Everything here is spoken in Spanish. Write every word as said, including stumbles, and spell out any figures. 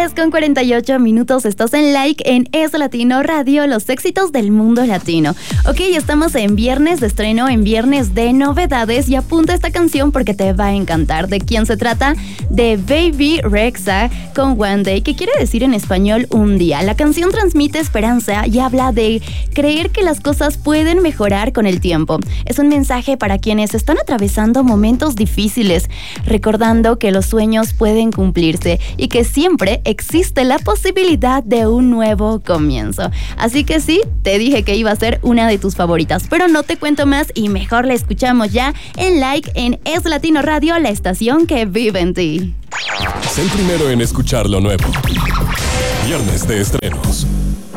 diez con cuarenta y ocho minutos, estás en Like en Es Latino Radio, los éxitos del mundo latino. Ok, estamos en viernes de estreno, en viernes de novedades, y apunta esta canción porque te va a encantar. ¿De quién se trata? De Bebe Rexha con One Day, que quiere decir en español un día. La canción transmite esperanza y habla de creer que las cosas pueden mejorar con el tiempo. Es un mensaje para quienes están atravesando momentos difíciles, recordando que los sueños pueden cumplirse y que siempre existe la posibilidad de un nuevo comienzo. Así que sí, te dije que iba a ser una de tus favoritas, pero no te cuento más y mejor la escuchamos ya en Like en Es Latino Radio, la estación que vive en ti. Sé el primero en escuchar lo nuevo. Viernes de estrenos.